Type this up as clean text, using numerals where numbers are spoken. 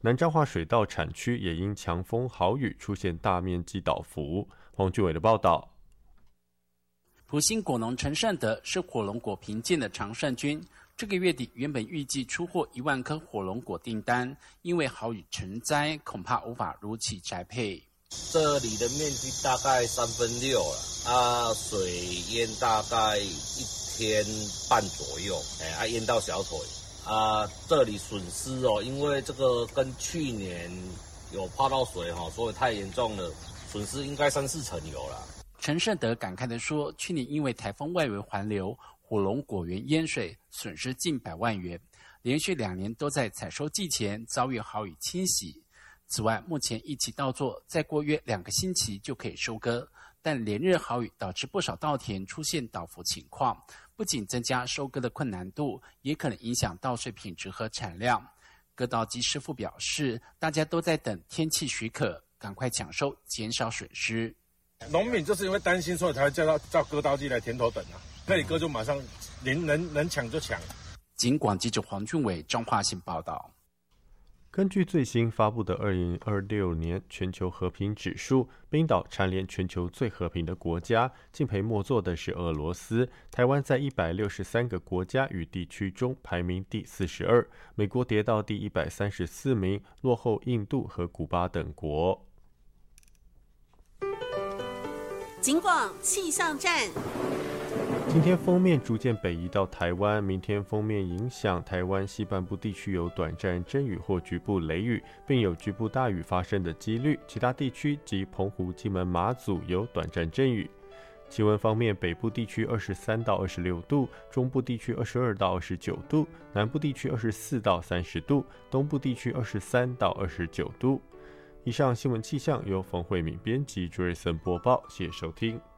南彰化水稻产区也因强风豪雨出现大面积倒伏。黄俊伟的报道。 埔心果农陈胜德是火龙果评鉴的常胜军，这个月底原本预计出货1万颗火龙果订单，因为豪雨成灾，恐怕无法如期宅配。 这里的面积大概6/3了，水淹大概1天半左右，淹到小腿。这里损失因为这个跟去年有泡到水所以太严重了，损失应该3-4成有了。 陈胜德感慨地说，去年因为台风外围环流，火龙果园淹水，损失近100万元，连续2年都在采收季前遭遇豪雨侵袭。此外，目前一期稻作再过约2个星期就可以收割，但连日豪雨导致不少稻田出现倒伏情况，不仅增加收割的困难度，也可能影响稻穗品质和产量。割稻机师傅表示，大家都在等天气许可，赶快抢收，减少损失。 农民就是因为担心，所以才会叫割稻机来田头等可以割就马上能抢就抢。 警广记者黄俊伟彰化县报道。 根据最新发布的2026年全球和平指数，冰岛蝉联全球最和平的国家，敬陪末座的是俄罗斯。台湾在163个国家与地区中排名第42，美国跌到第134名，落后印度和古巴等国。 警广气象站。 今天锋面逐渐北移到台湾，明天锋面影响台湾西半部地区有短暂阵雨或局部雷雨，并有局部大雨发生的几率，其他地区及澎湖、金门、马祖有短暂阵雨。气温方面，北部地区23到26度，中部地区22到29度，南部地区24到30度，东部地区23到29度。以上新闻气象由冯慧敏编辑，朱瑞森播报，谢谢收听。